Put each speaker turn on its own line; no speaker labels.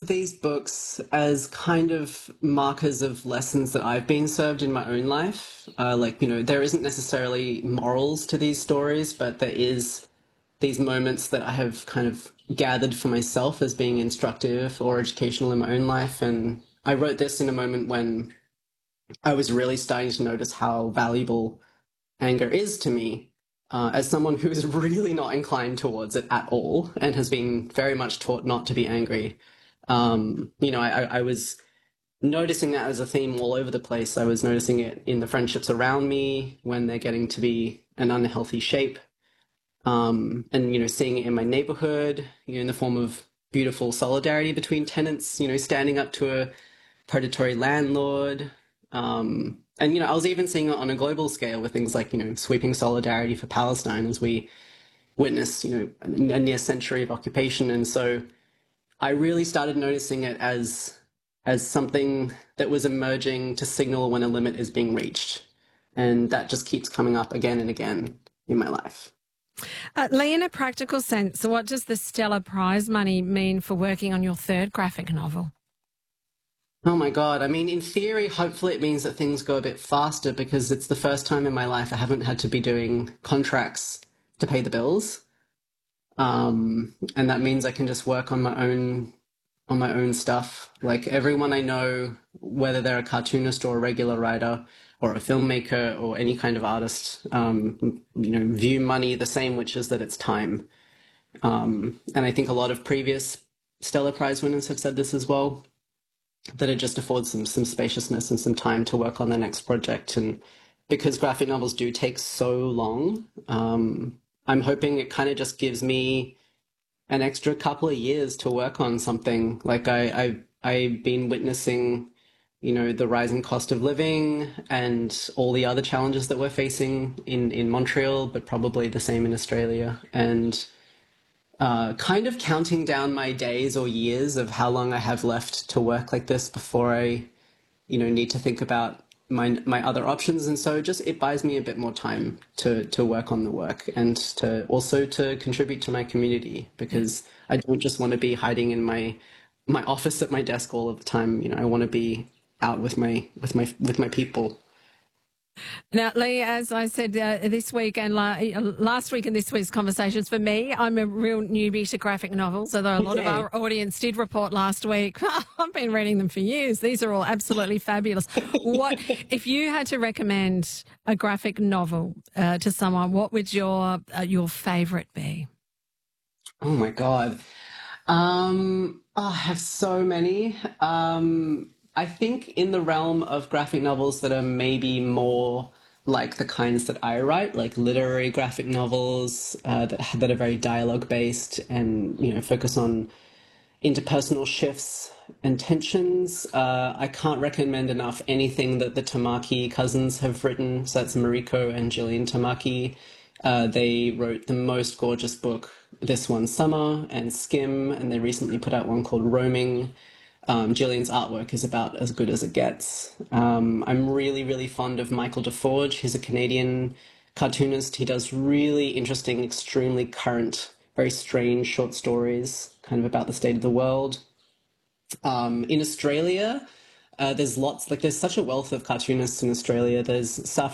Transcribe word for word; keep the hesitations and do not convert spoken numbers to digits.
these books as kind of markers of lessons that I've been served in my own life. Uh, like, you know, there isn't necessarily morals to these stories, but there is these moments that I have kind of gathered for myself as being instructive or educational in my own life. And I wrote this in a moment when I was really starting to notice how valuable anger is to me, uh, as someone who is really not inclined towards it at all and has been very much taught not to be angry. Um, you know, I, I was noticing that as a theme all over the place. I was noticing it in the friendships around me when they're getting to be an unhealthy shape. Um, and, you know, seeing it in my neighborhood, you know, in the form of beautiful solidarity between tenants, you know, standing up to a predatory landlord. Um, and, you know, I was even seeing it on a global scale with things like, you know, sweeping solidarity for Palestine as we witness, you know, a near century of occupation. And so I really started noticing it as as something that was emerging to signal when a limit is being reached. And that just keeps coming up again and again in my life.
Uh, Lee, in a practical sense, what does the Stella Prize money mean for working on your third graphic novel?
Oh my God. I mean, in theory, hopefully it means that things go a bit faster because it's the first time in my life I haven't had to be doing contracts to pay the bills. Um, and that means I can just work on my own on my own stuff. Like everyone I know, whether they're a cartoonist or a regular writer or a filmmaker or any kind of artist, um, you know, view money the same, which is that it's time. Um, and I think a lot of previous Stellar Prize winners have said this as well, that it just affords them some spaciousness and some time to work on the next project. And because graphic novels do take so long, um, I'm hoping it kind of just gives me an extra couple of years to work on something. Like I, I, I've been witnessing, you know, the rising cost of living and all the other challenges that we're facing in, in Montreal, but probably the same in Australia. And uh, kind of counting down my days or years of how long I have left to work like this before I, you know, need to think about my my other options. And so just it buys me a bit more time to to work on the work and to also to contribute to my community, because I don't just want to be hiding in my my office at my desk all of the time. You know, I want to be out with my with my with my people.
Now, Lee, as I said uh, this week and la- last week in this week's conversations, for me, I'm a real newbie to graphic novels, although a lot
Yeah.
of our audience did report last week. I've been reading them for years. These are all absolutely fabulous. What if you had to recommend a graphic novel uh, to someone? What would your uh, your favourite be?
Oh my God. Um, oh, I have so many. Um, I think in the realm of graphic novels that are maybe more like the kinds that I write, like literary graphic novels uh, that that are very dialogue based and you know focus on interpersonal shifts and tensions. Uh, I can't recommend enough anything that the Tamaki cousins have written. So that's Mariko and Gillian Tamaki. Uh, they wrote the most gorgeous book this one summer and Skim, and they recently put out one called Roaming. Um, Gillian's artwork is about as good as it gets. Um, I'm really, really fond of Michael DeForge. He's a Canadian cartoonist. He does really interesting, extremely current, very strange short stories, kind of about the state of the world. Um, in Australia, uh, there's lots, like, there's such a wealth of cartoonists in Australia. There's Safra